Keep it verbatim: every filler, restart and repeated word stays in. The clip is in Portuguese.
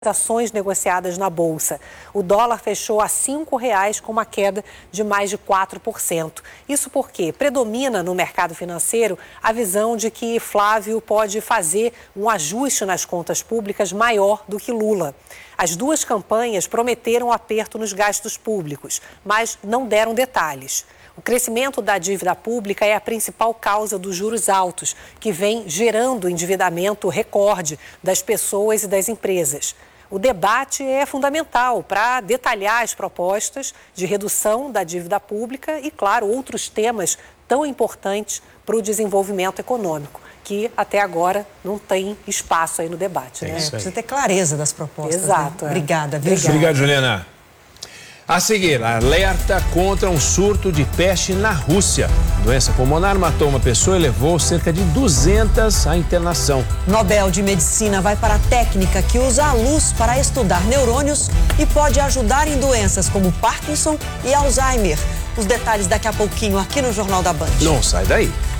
ações negociadas na Bolsa. O dólar fechou a cinco reais com uma queda de mais de quatro por cento. Isso porque predomina no mercado financeiro a visão de que Flávio pode fazer um ajuste nas contas públicas maior do que Lula. As duas campanhas prometeram aperto nos gastos públicos, mas não deram detalhes. O crescimento da dívida pública é a principal causa dos juros altos, que vem gerando endividamento recorde das pessoas e das empresas. O debate é fundamental para detalhar as propostas de redução da dívida pública e, claro, outros temas tão importantes para o desenvolvimento econômico, que até agora não tem espaço aí no debate. Né? É, precisa ter clareza das propostas. Exato. Né? É. Obrigada, viu? Obrigado, Juliana. A seguir, alerta contra um surto de peste na Rússia. A doença pulmonar matou uma pessoa e levou cerca de duzentas à internação. Nobel de Medicina vai para a técnica que usa a luz para estudar neurônios e pode ajudar em doenças como Parkinson e Alzheimer. Os detalhes daqui a pouquinho aqui no Jornal da Band. Não sai daí.